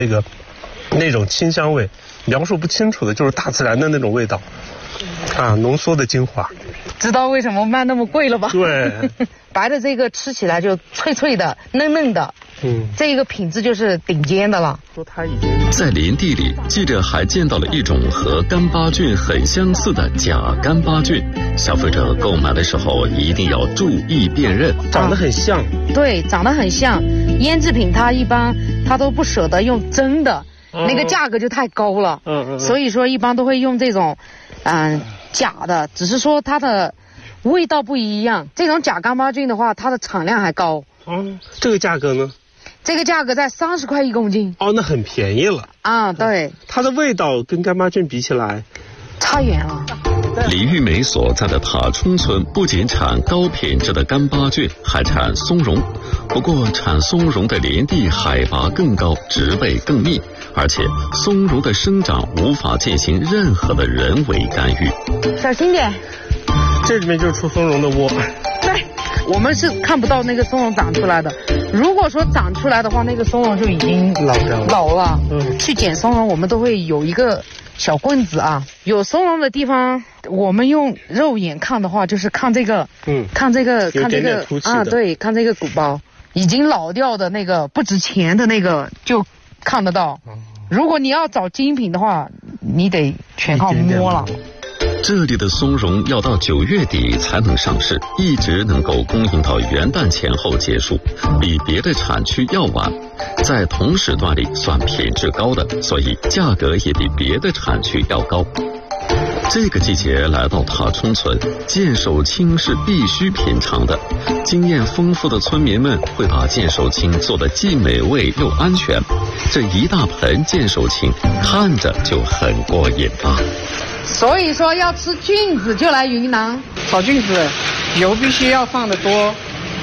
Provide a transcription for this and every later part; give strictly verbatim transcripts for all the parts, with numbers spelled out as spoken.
那个那种清香味，描述不清楚的，就是大自然的那种味道，啊，浓缩的精华。 知道为什么卖那么贵了吧？ 对， 白的这个吃起来就脆脆的、嫩嫩的，嗯，这个品质就是顶尖的了。 说它已经在林地里，记者还见到了一种和干巴菌很相似的假干巴菌，消费者购买的时候一定要注意辨认。 长得很像， 啊、对，长得很像。腌制品它一般它都不舍得用真的，嗯、那个价格就太高了。嗯 嗯, 嗯。所以说一般都会用这种，嗯、呃，假的，只是说它的味道不一样。这种假干巴菌的话，它的产量还高。 哦，这个价格呢？ 这个价格在三十块一公斤。 哦，那很便宜了。 啊，对。 它的味道跟干巴菌比起来， 差远了。 李玉梅所在的塔冲村不仅产高品质的干巴菌，还产松茸。不过，产松茸的林地海拔更高，植被更密，而且松茸的生长无法进行任何的人为干预。 小心点。 这里面就是出松茸的窝。 对，我们是看不到那个松茸长出来的。如果说长出来的话，那个松茸就已经老了。 老了。嗯。去捡松茸，我们都会有一个小棍子啊。有松茸的地方，我们用肉眼看的话，就是看这个，嗯，看这个，看这个啊，对，看这个鼓包，已经老掉的那个不值钱的那个就看得到。如果你要找精品的话，你得全靠摸了。 这里的松茸要到九月底才能上市，一直能够供应到元旦前后结束，比别的产区要晚。在同时段里算品质高的，所以价格也比别的产区要高。这个季节来到塔冲村，剑手青是必须品尝的。经验丰富的村民们会把剑手青做得既美味又安全。这一大盆剑手青看着就很过瘾啊！ 所以说要吃菌子就来云南。 炒菌子油必须要放得多，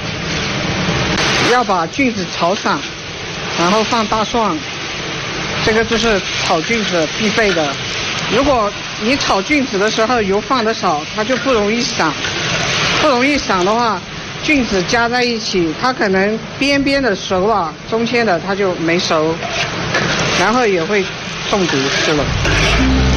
要把菌子炒散，然后放大蒜，这个就是炒菌子必备的。如果你炒菌子的时候油放得少，它就不容易散，不容易散的话，菌子加在一起，它可能边边的熟了，中间的它就没熟，然后也会中毒吃了。